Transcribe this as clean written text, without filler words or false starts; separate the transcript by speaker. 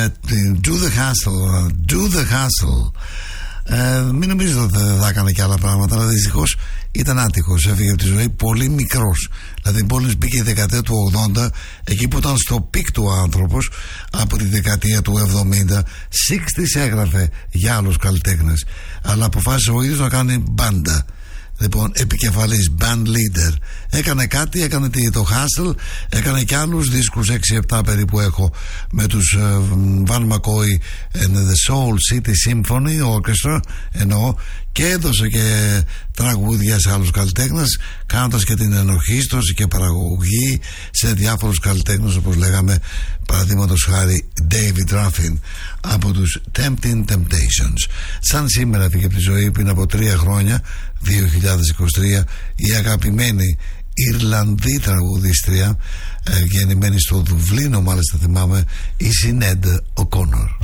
Speaker 1: Do the hustle. Do the hustle. Μην νομίζετε ότι δεν θα έκανε και άλλα πράγματα, αλλά δυστυχώς ήταν άτυχος. Έφυγε από τη ζωή πολύ μικρός. Δηλαδή μόλις μπήκε η δεκαετία του 80, εκεί που ήταν στο πικ του άνθρωπος, από τη δεκαετία του 70, 60's έγραφε για άλλους καλλιτέχνες, αλλά αποφάσισε ο ίδιος να κάνει μπάντα. Λοιπόν, επικεφαλής, band leader. Έκανε κάτι, έκανε το hustle, έκανε και άλλους δίσκους, 6-7 περίπου έχω, με τους Van McCoy and the Soul City Symphony Orchestra εννοώ, και έδωσε και τραγούδια σε άλλους καλλιτέχνες, κάνοντας και την ενορχήστρωση και παραγωγή σε διάφορους καλλιτέχνες, όπως λέγαμε, παραδείγματος χάρη David Ruffin από τους Tempting Temptations. Σαν σήμερα φύγε από τη ζωή πριν από 3 χρόνια, 2023, η αγαπημένη Ιρλανδή τραγουδίστρια, γεννημένη στο Δουβλίνο μάλιστα θυμάμαι, η Sinéad O'Connor.